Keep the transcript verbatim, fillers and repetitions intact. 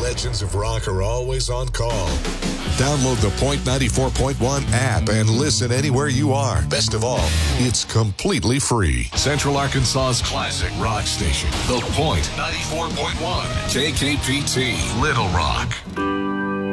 legends of rock are always on call. Download the Point ninety-four point one app and listen anywhere you are. Best of all, it's completely free. Central Arkansas's classic rock station, The Point ninety-four point one, K K P T, Little Rock.